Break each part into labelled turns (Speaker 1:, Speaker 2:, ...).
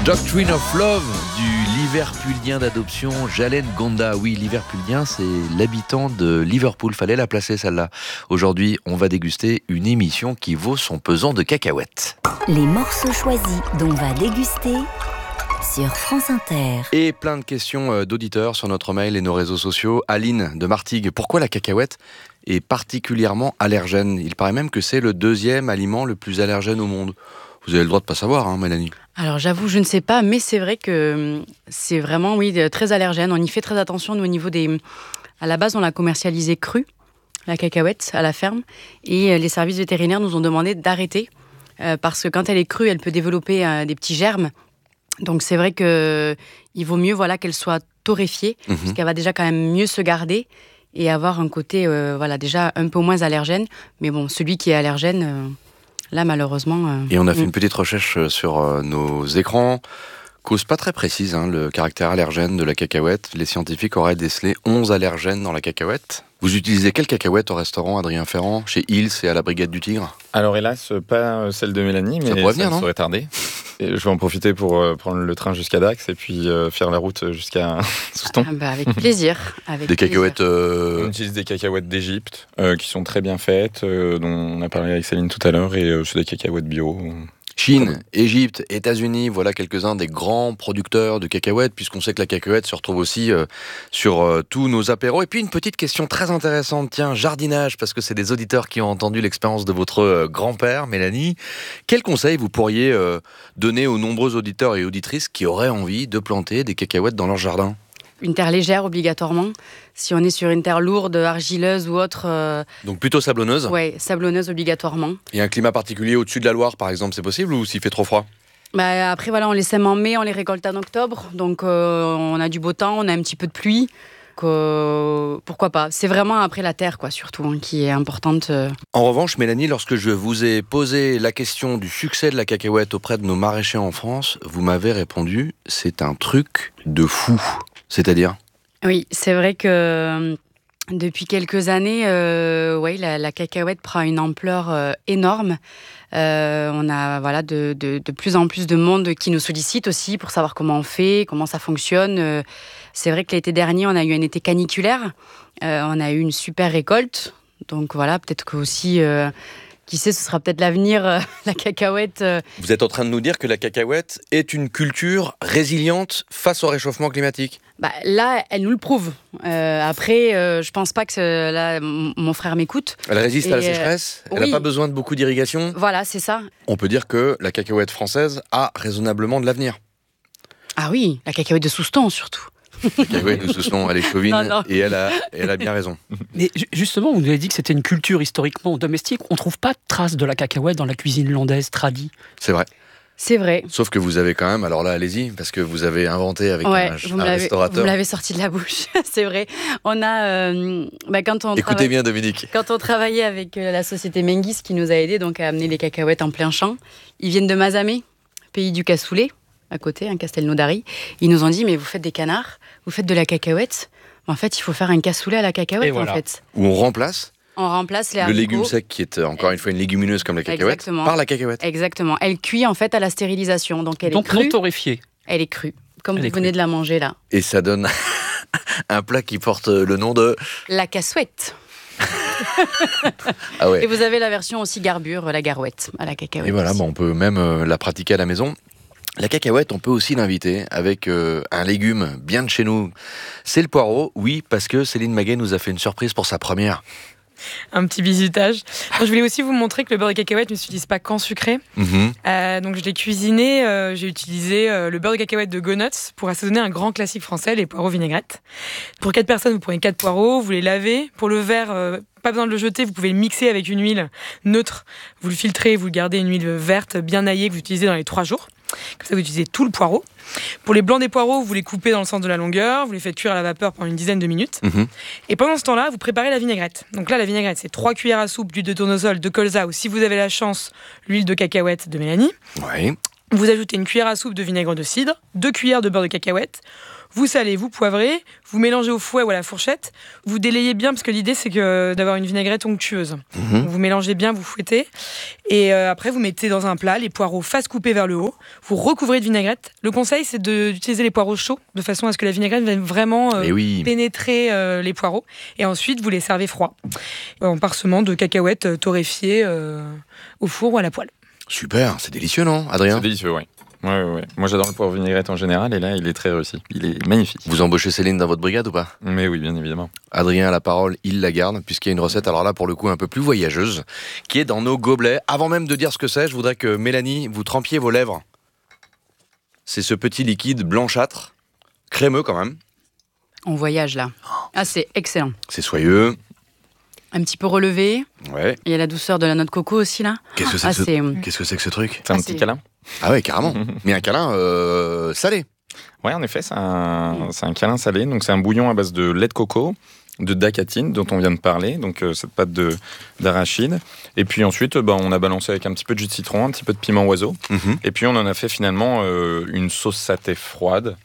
Speaker 1: Doctrine of Love du Liverpoolien d'adoption Jalen Gonda. Oui, Liverpoolien, c'est l'habitant de Liverpool. Fallait la placer celle-là. Aujourd'hui, on va déguster une émission qui vaut son pesant de cacahuètes.
Speaker 2: Les morceaux choisis dont on va déguster sur France Inter.
Speaker 1: Et plein de questions d'auditeurs sur notre mail et nos réseaux sociaux. Aline de Martigues, pourquoi la cacahuète est particulièrement allergène? Il paraît même que c'est le deuxième aliment le plus allergène au monde. Vous avez le droit de pas savoir, hein, Mélanie?
Speaker 3: Alors j'avoue, je ne sais pas, mais c'est vrai que c'est vraiment, très allergène. On y fait très attention, nous, au niveau des... À la base, on l'a commercialisé crue, la cacahuète, à la ferme. Et les services vétérinaires nous ont demandé d'arrêter. Parce que quand elle est crue, elle peut développer des petits germes. Donc c'est vrai qu'il vaut mieux qu'elle soit torréfiée, parce qu'elle va déjà quand même mieux se garder et avoir un côté déjà un peu moins allergène. Mais bon, celui qui est allergène... Là, malheureusement...
Speaker 1: Et on a fait une petite recherche sur nos écrans. Cause pas très précise, le caractère allergène de la cacahuète. Les scientifiques auraient décelé 11 allergènes dans la cacahuète. Vous utilisez quelle cacahuète au restaurant, Adrien Ferrand, chez Hills et à la Brigade du Tigre?
Speaker 4: Alors hélas, pas celle de Mélanie, mais ça
Speaker 1: non
Speaker 4: serait tardé. Et je vais en profiter pour prendre le train jusqu'à Dax et puis faire la route jusqu'à Souston.
Speaker 3: Avec plaisir.
Speaker 1: Des cacahuètes...
Speaker 4: On utilise des cacahuètes d'Égypte qui sont très bien faites, dont on a parlé avec Céline tout à l'heure, et c'est des cacahuètes bio.
Speaker 1: Chine, Égypte, États-Unis, voilà quelques-uns des grands producteurs de cacahuètes, puisqu'on sait que la cacahuète se retrouve aussi sur tous nos apéros. Et puis une petite question très intéressante, tiens, jardinage, parce que c'est des auditeurs qui ont entendu l'expérience de votre grand-père, Mélanie. Quel conseil vous pourriez donner aux nombreux auditeurs et auditrices qui auraient envie de planter des cacahuètes dans leur jardin?
Speaker 3: Une terre légère, obligatoirement. Si on est sur une terre lourde, argileuse ou autre...
Speaker 1: Donc plutôt sablonneuse?
Speaker 3: Oui, sablonneuse obligatoirement.
Speaker 1: Et un climat particulier au-dessus de la Loire, par exemple, c'est possible, ou s'il fait trop froid?
Speaker 3: Après, on les sème en mai, on les récolte en octobre. Donc on a du beau temps, on a un petit peu de pluie. Pourquoi pas? C'est vraiment après la terre, surtout, qui est importante.
Speaker 1: En revanche, Mélanie, lorsque je vous ai posé la question du succès de la cacahuète auprès de nos maraîchers en France, vous m'avez répondu « c'est un truc de fou ». C'est-à-dire?
Speaker 3: Oui, c'est vrai que depuis quelques années, la cacahuète prend une ampleur énorme. On a de plus en plus de monde qui nous sollicite aussi pour savoir comment on fait, comment ça fonctionne. C'est vrai que l'été dernier, on a eu un été caniculaire. On a eu une super récolte. Donc peut-être que aussi... qui sait, ce sera peut-être l'avenir, la cacahuète.
Speaker 1: Vous êtes en train de nous dire que la cacahuète est une culture résiliente face au réchauffement climatique?
Speaker 3: Là, elle nous le prouve. Après, je pense pas que là, mon frère m'écoute.
Speaker 1: Elle résiste à la sécheresse? Elle n'a pas besoin de beaucoup d'irrigation?
Speaker 3: Voilà, c'est ça.
Speaker 1: On peut dire que la cacahuète française a raisonnablement de l'avenir.
Speaker 3: Ah oui, la cacahuète de Souston, surtout.
Speaker 1: La cacahuète de Souston, elle est chauvine, et elle a bien raison.
Speaker 5: Mais justement, vous nous avez dit que c'était une culture historiquement domestique. On ne trouve pas de traces de la cacahuète dans la cuisine landaise tradie.
Speaker 1: C'est vrai.
Speaker 3: C'est vrai.
Speaker 1: Sauf que vous avez quand même, alors là, allez-y, parce que vous avez inventé avec un restaurateur.
Speaker 3: Vous me l'avez sorti de la bouche, c'est vrai. On a,
Speaker 1: Écoutez bien, Dominique.
Speaker 3: Quand on travaillait avec la société Menguis, qui nous a aidés à amener les cacahuètes en plein champ, ils viennent de Mazamet, pays du cassoulet, à côté, Castelnaudary. Ils nous ont dit, mais vous faites des canards, vous faites de la cacahuète. En fait, il faut faire un cassoulet à la cacahuète,
Speaker 5: voilà.
Speaker 3: en fait.
Speaker 1: Où on remplace
Speaker 3: les haricots.
Speaker 1: Le légume sec, qui est encore une fois une légumineuse comme la cacahuète,
Speaker 3: Exactement.
Speaker 1: par la cacahuète.
Speaker 3: Exactement. Elle cuit en fait à la stérilisation. Donc elle est crue.
Speaker 5: Non torréfiée.
Speaker 3: Elle est crue, comme vous venez de la manger là.
Speaker 1: Et ça donne un plat qui porte le nom de...
Speaker 3: La cassouette.
Speaker 1: Ah ouais.
Speaker 3: Et vous avez la version aussi garbure, la garouette, à la cacahuète.
Speaker 1: Et voilà, on peut même la pratiquer à la maison. La cacahuète, on peut aussi l'inviter avec un légume bien de chez nous. C'est le poireau, oui, parce que Céline Maguet nous a fait une surprise pour sa première.
Speaker 6: Un petit bisutage. Je voulais aussi vous montrer que le beurre de cacahuète ne s'utilise pas qu'en sucré. Donc je l'ai cuisiné, j'ai utilisé le beurre de cacahuète de Go Nuts pour assaisonner un grand classique français, les poireaux vinaigrettes. Pour 4 personnes, vous prenez 4 poireaux, vous les lavez. Pour le verre, pas besoin de le jeter, vous pouvez le mixer avec une huile neutre. Vous le filtrez, vous gardez une huile verte bien aillée que vous utilisez dans les 3 jours. Comme ça, vous utilisez tout le poireau. Pour les blancs des poireaux, vous les coupez dans le sens de la longueur, vous les faites cuire à la vapeur pendant une dizaine de minutes. Et pendant ce temps-là, vous préparez la vinaigrette. Donc là, la vinaigrette, c'est 3 cuillères à soupe d'huile de tournesol, de colza, ou si vous avez la chance, l'huile de cacahuète de Mélanie.
Speaker 1: Oui.
Speaker 6: Vous ajoutez une cuillère à soupe de vinaigre de cidre, 2 cuillères de beurre de cacahuète. Vous salez, vous poivrez, vous mélangez au fouet ou à la fourchette. Vous délayez bien parce que l'idée c'est d'avoir une vinaigrette onctueuse. Donc, vous mélangez bien, vous fouettez. Et après vous mettez dans un plat les poireaux face coupée vers le haut. Vous recouvrez de vinaigrette. Le conseil c'est d'utiliser les poireaux chauds de façon à ce que la vinaigrette vienne vraiment pénétrer les poireaux. Et ensuite vous les servez froids en parsemant de cacahuètes torréfiées au four ou à la poêle.
Speaker 1: Super, c'est délicieux non, Adrien?
Speaker 4: C'est délicieux, oui. Ouais. Moi, j'adore le poivre vinaigrette en général, et là, il est très réussi. Il est magnifique.
Speaker 1: Vous embauchez Céline dans votre brigade ou pas?
Speaker 4: Mais oui, bien évidemment.
Speaker 1: Adrien a la parole, il la garde, puisqu'il y a une recette, alors là, pour le coup, un peu plus voyageuse, qui est dans nos gobelets. Avant même de dire ce que c'est, je voudrais que Mélanie, vous trempiez vos lèvres. C'est ce petit liquide blanchâtre, crémeux quand même.
Speaker 3: On voyage là. Ah, c'est excellent.
Speaker 1: C'est soyeux.
Speaker 3: Un petit peu relevé.
Speaker 1: Ouais.
Speaker 3: Il y a la douceur de la noix de coco aussi là.
Speaker 1: Qu'est-ce que c'est que ce truc?
Speaker 4: C'est un petit câlin.
Speaker 1: Ah ouais, carrément. Mais un câlin salé.
Speaker 4: Ouais, en effet, c'est un câlin salé. Donc, c'est un bouillon à base de lait de coco, de dacatine, dont on vient de parler. Donc, cette pâte d'arachide. Et puis ensuite, on a balancé avec un petit peu de jus de citron, un petit peu de piment oiseau. Et puis, on en a fait finalement une sauce saté froide.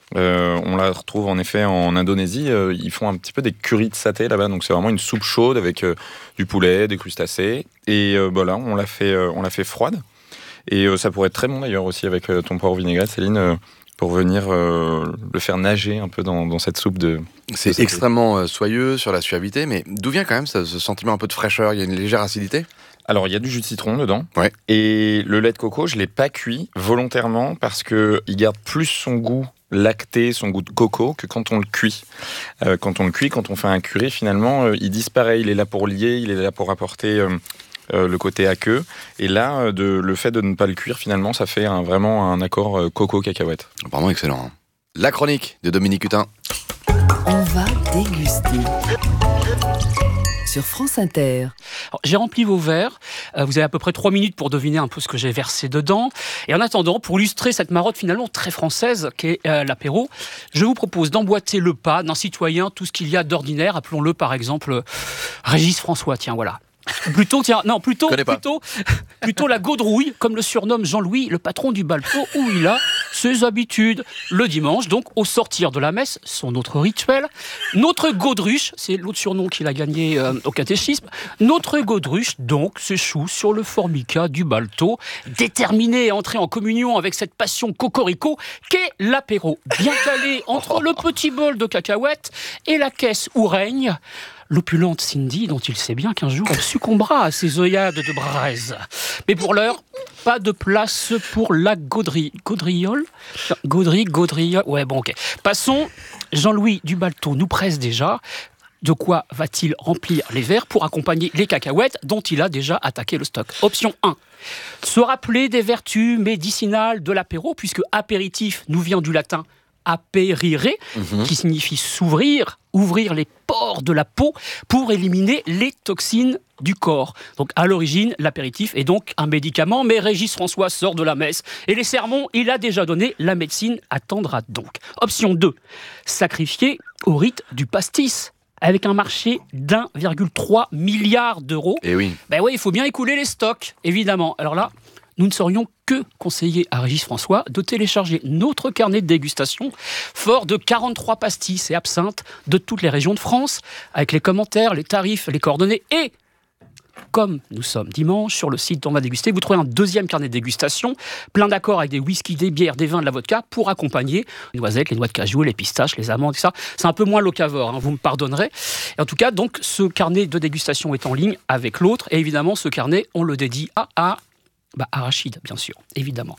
Speaker 4: On la retrouve en effet en Indonésie. Ils font un petit peu des currys de saté là-bas. Donc, c'est vraiment une soupe chaude avec du poulet, des crustacés. Et là, on l'a fait froide. Et ça pourrait être très bon d'ailleurs aussi avec ton poivre vinaigrette, Céline, pour venir le faire nager un peu dans cette soupe de...
Speaker 1: C'est extrêmement soyeux sur la suavité, mais d'où vient quand même ce sentiment un peu de fraîcheur? Il y a une légère acidité?
Speaker 4: Alors, il y a du jus de citron dedans.
Speaker 1: Ouais.
Speaker 4: Et le lait de coco, je ne l'ai pas cuit volontairement parce qu'il garde plus son goût lacté, son goût de coco, que quand on le cuit. Quand on fait un curry, finalement, il disparaît. Il est là pour lier, il est là pour apporter... le côté aqueux. Et là, le fait de ne pas le cuire, finalement, ça fait vraiment un accord coco-cacahuète.
Speaker 1: Vraiment excellent. La chronique de Dominique Hutin.
Speaker 2: On va déguster. Sur France Inter.
Speaker 5: Alors, j'ai rempli vos verres. Vous avez à peu près 3 minutes pour deviner un peu ce que j'ai versé dedans. Et en attendant, pour illustrer cette marotte finalement très française qu'est l'apéro, je vous propose d'emboîter le pas d'un citoyen, tout ce qu'il y a d'ordinaire. Appelons-le par exemple Régis François. Tiens, voilà. Plutôt la gaudrouille, comme le surnomme Jean-Louis, le patron du Balto, où il a ses habitudes. Le dimanche, donc, au sortir de la messe, son autre rituel. Notre gaudruche, c'est l'autre surnom qu'il a gagné au catéchisme. Notre gaudruche, donc, s'échoue sur le formica du Balto, déterminé à entrer en communion avec cette passion cocorico qu'est l'apéro. Bien calé entre le petit bol de cacahuètes et la caisse où règne l'opulente Cindy, dont il sait bien qu'un jour elle succombera à ses œillades de braise. Mais pour l'heure, pas de place pour la gaudriole. Ouais, bon, ok. Passons. Jean-Louis du Balto nous presse déjà. De quoi va-t-il remplir les verres pour accompagner les cacahuètes dont il a déjà attaqué le stock? Option 1. Se rappeler des vertus médicinales de l'apéro, puisque apéritif nous vient du latin aperire, qui signifie s'ouvrir, ouvrir les pores de la peau pour éliminer les toxines du corps. Donc à l'origine, l'apéritif est donc un médicament, mais Régis François sort de la messe et les sermons, il a déjà donné, la médecine attendra donc. Option 2, sacrifier au rite du pastis. Avec un marché d'1,3 milliard d'euros.
Speaker 1: Et oui.
Speaker 5: Ben oui, il faut bien écouler les stocks, évidemment. Alors là, nous ne saurions que conseiller à Régis François de télécharger notre carnet de dégustation fort de 43 pastis et absinthes de toutes les régions de France, avec les commentaires, les tarifs, les coordonnées. Et comme nous sommes dimanche, sur le site On va déguster, vous trouvez un deuxième carnet de dégustation, plein d'accords avec des whiskies, des bières, des vins, de la vodka, pour accompagner les noisettes, les noix de cajou, les pistaches, les amandes, tout ça. C'est un peu moins locavore, hein, vous me pardonnerez. Et en tout cas, donc, ce carnet de dégustation est en ligne avec l'autre. Et évidemment, ce carnet, on le dédie à arachide, bien sûr, évidemment.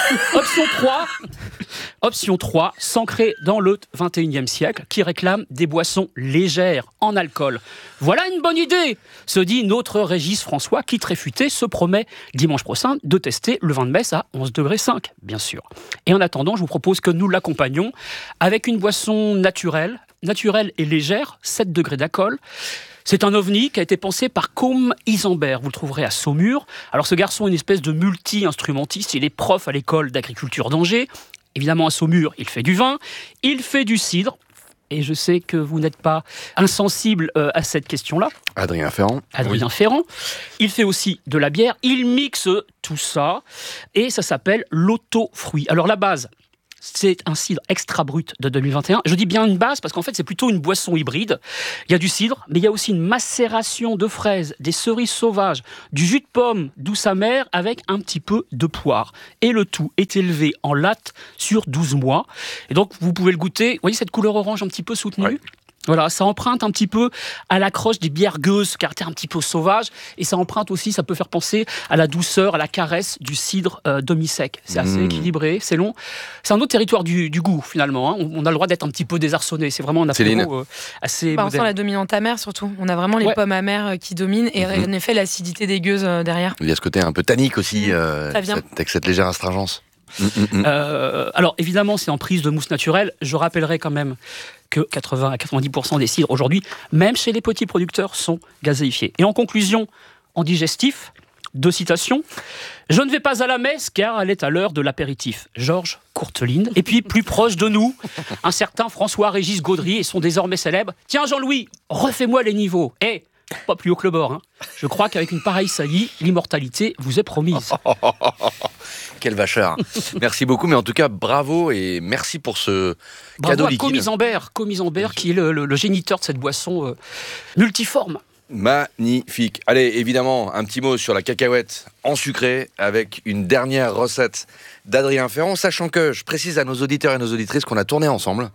Speaker 5: Option 3, s'ancrer dans le 21e siècle, qui réclame des boissons légères en alcool. Voilà une bonne idée, se dit notre Régis François, qui, très futé, se promet dimanche prochain de tester le vin de messe à 11,5 degrés, bien sûr. Et en attendant, je vous propose que nous l'accompagnions avec une boisson naturelle et légère, 7 degrés d'alcool. C'est un ovni qui a été pensé par Côme Isambert. Vous le trouverez à Saumur. Alors ce garçon est une espèce de multi-instrumentiste. Il est prof à l'école d'agriculture d'Angers. Évidemment, à Saumur, il fait du vin, il fait du cidre. et je sais que vous n'êtes pas insensible à cette question-là.
Speaker 1: Adrien Ferrand.
Speaker 5: Adrien Ferrand. Il fait aussi de la bière. Il mixe tout ça et ça s'appelle l'Auto-Fruit. Alors la base, c'est un cidre extra brut de 2021. Je dis bien une base parce qu'en fait, c'est plutôt une boisson hybride. Il y a du cidre, mais il y a aussi une macération de fraises, des cerises sauvages, du jus de pomme douce amère avec un petit peu de poire. Et le tout est élevé en latte sur 12 mois. Et donc, vous pouvez le goûter. Vous voyez cette couleur orange un petit peu soutenue ?
Speaker 1: Ouais.
Speaker 5: Voilà, ça emprunte un petit peu à l'accroche des bières gueuses, ce caractère un petit peu sauvage, et ça emprunte aussi, ça peut faire penser à la douceur, à la caresse du cidre demi-sec. C'est assez équilibré, c'est long. C'est un autre territoire du goût, finalement. Hein. On a le droit d'être un petit peu désarçonné. C'est vraiment un apéro assez
Speaker 6: On
Speaker 5: moderne.
Speaker 6: sent la dominante amère, surtout. On a vraiment les pommes amères qui dominent, et en effet, l'acidité des gueuses derrière.
Speaker 1: Il y a ce côté un peu tannique aussi, avec cette légère astringence.
Speaker 5: Alors, évidemment, c'est en prise de mousse naturelle. Je rappellerai quand même que 80 à 90% des cidres aujourd'hui, même chez les petits producteurs, sont gazéifiés. Et en conclusion, en digestif, 2 citations. « Je ne vais pas à la messe car elle est à l'heure de l'apéritif. » Georges Courteline. Et puis, plus proche de nous, un certain François-Régis Gaudry et son désormais célèbre « Tiens Jean-Louis, refais-moi les niveaux. » Pas plus haut que le bord. Hein. Je crois qu'avec une pareille saillie, l'immortalité vous est promise.
Speaker 1: Quel vacheur. Merci beaucoup, mais en tout cas, bravo et merci pour ce cadeau liquide.
Speaker 5: Comisambert, qui est le géniteur de cette boisson multiforme.
Speaker 1: Magnifique. Allez, évidemment, un petit mot sur la cacahuète en sucré avec une dernière recette d'Adrien Ferrand, sachant que je précise à nos auditeurs et nos auditrices qu'on a tourné ensemble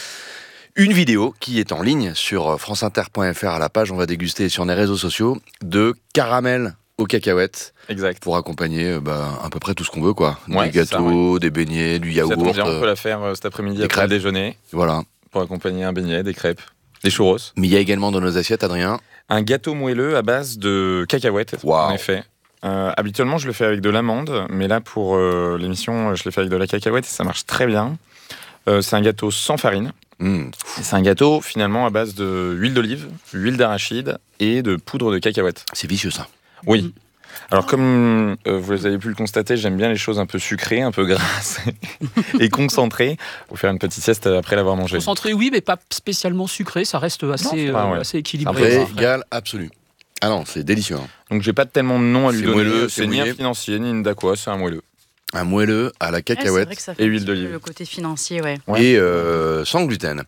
Speaker 1: une vidéo qui est en ligne sur franceinter.fr à la page, on va déguster sur les réseaux sociaux, de caramel aux cacahuètes.
Speaker 4: Exact.
Speaker 1: Pour accompagner à peu près tout ce qu'on veut, quoi.
Speaker 4: Ouais,
Speaker 1: des gâteaux, des beignets, du yaourt.
Speaker 4: Ça tombe bien, on peut la faire cet après-midi après le déjeuner.
Speaker 1: Voilà.
Speaker 4: Pour accompagner un beignet, des crêpes, des churros.
Speaker 1: Mais il y a également dans nos assiettes, Adrien,
Speaker 4: un gâteau moelleux à base de cacahuètes, en effet. Habituellement, je le fais avec de l'amande, mais là, pour l'émission, je l'ai fait avec de la cacahuète et ça marche très bien. C'est un gâteau sans farine. C'est un gâteau, finalement, à base d'huile d'olive, huile d'arachide et de poudre de cacahuète.
Speaker 1: C'est vicieux, ça.
Speaker 4: Oui. Alors, comme vous avez pu le constater, j'aime bien les choses un peu sucrées, un peu grasses et concentrées. Pour faire une petite sieste après l'avoir mangé.
Speaker 5: Concentré, oui, mais pas spécialement sucré. Ça reste assez équilibré.
Speaker 1: Régal absolu. Ah non, c'est délicieux. Hein.
Speaker 4: Donc, j'ai pas tellement de nom à lui donner.
Speaker 1: Moelleux,
Speaker 4: c'est ni un financier, ni une d'aqua, c'est un moelleux.
Speaker 1: Un moelleux à la cacahuète
Speaker 3: et
Speaker 1: huile d'olive.
Speaker 3: Le côté financier, ouais.
Speaker 1: Et sans gluten.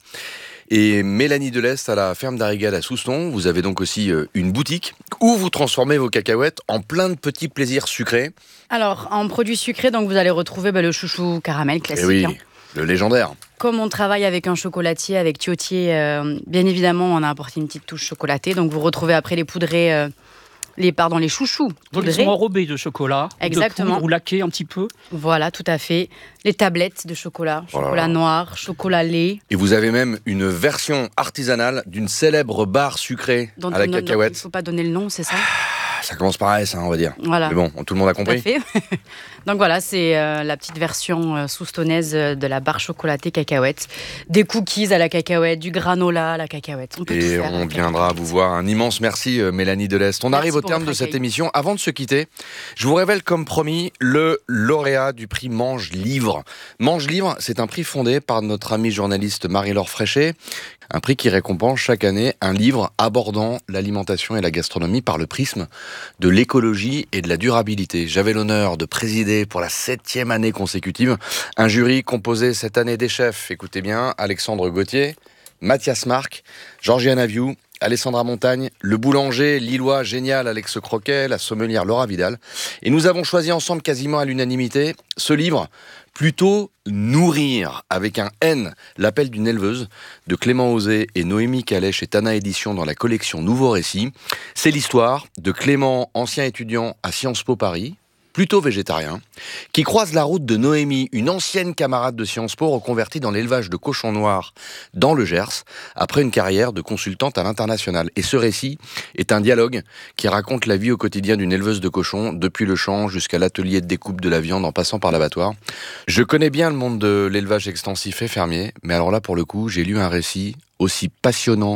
Speaker 1: Et Mélanie Deleste à la ferme d'Arrigade à Souston. Vous avez donc aussi une boutique où vous transformez vos cacahuètes en plein de petits plaisirs sucrés.
Speaker 3: Alors, en produits sucrés, donc vous allez retrouver le chouchou caramel classique.
Speaker 1: Et oui, le légendaire.
Speaker 3: Comme on travaille avec un chocolatier, avec Thiotier, bien évidemment, on a apporté une petite touche chocolatée. Donc vous retrouvez après les poudrés... les chouchous.
Speaker 5: Donc ils sont enrobés de chocolat,
Speaker 3: exactement,
Speaker 5: de poudre, ou laqués un petit peu.
Speaker 3: Voilà, tout à fait. Les tablettes de chocolat, chocolat noir, chocolat lait.
Speaker 1: Et vous avez même une version artisanale d'une célèbre barre sucrée à la cacahuète.
Speaker 3: Il ne faut pas donner le nom, c'est ça ?
Speaker 1: Ça commence par S, on va dire.
Speaker 3: Voilà.
Speaker 1: Mais bon, tout le monde a compris.
Speaker 3: Tout à fait. Donc voilà, c'est la petite version soustonnaise de la barre chocolatée cacahuète. Des cookies à la cacahuète, du granola à la cacahuète. On peut tout faire.
Speaker 1: On viendra vous voir. Un immense merci, Mélanie Deleste. On arrive au terme de cette émission. Avant de se quitter, je vous révèle comme promis le lauréat du prix Mange Livre. Mange Livre, c'est un prix fondé par notre amie journaliste Marie-Laure Fréchet. Un prix qui récompense chaque année un livre abordant l'alimentation et la gastronomie par le prisme de l'écologie et de la durabilité. J'avais l'honneur de présider pour la 7e année consécutive un jury composé cette année des chefs, écoutez bien, Alexandre Gauthier, Mathias Marc, Georgiane Aviou, Alessandra Montagne, le boulanger lillois génial Alex Croquet, la sommelière Laura Vidal. Et nous avons choisi ensemble quasiment à l'unanimité ce livre, plutôt Nourrir, avec un N, l'appel d'une éleveuse, de Clément Osé et Noémie Calais chez Tana Édition dans la collection Nouveau Récit. C'est l'histoire de Clément, ancien étudiant à Sciences Po Paris, plutôt végétarien, qui croise la route de Noémie, une ancienne camarade de Sciences Po reconvertie dans l'élevage de cochons noirs dans le Gers, après une carrière de consultante à l'international. Et ce récit est un dialogue qui raconte la vie au quotidien d'une éleveuse de cochons, depuis le champ jusqu'à l'atelier de découpe de la viande en passant par l'abattoir. Je connais bien le monde de l'élevage extensif et fermier, mais alors là, pour le coup, j'ai lu un récit aussi passionnant que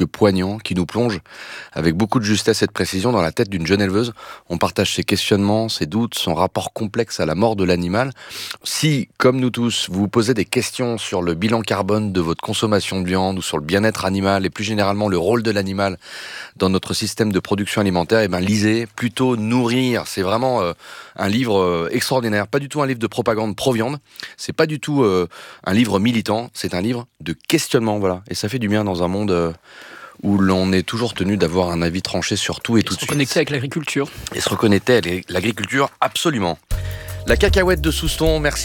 Speaker 1: que poignant, qui nous plonge avec beaucoup de justesse et de précision dans la tête d'une jeune éleveuse. On partage ses questionnements, ses doutes, son rapport complexe à la mort de l'animal. Si, comme nous tous, vous vous posez des questions sur le bilan carbone de votre consommation de viande ou sur le bien-être animal et plus généralement le rôle de l'animal dans notre système de production alimentaire, lisez Plutôt Nourrir. C'est vraiment un livre extraordinaire. Pas du tout un livre de propagande pro-viande. C'est pas du tout un livre militant. C'est un livre de questionnement, voilà. Et ça fait du bien dans un monde où l'on est toujours tenu d'avoir un avis tranché sur tout et tout de suite.
Speaker 5: Se reconnecter avec l'agriculture.
Speaker 1: Et se reconnecter avec l'agriculture, absolument. La cacahuète de Souston, merci.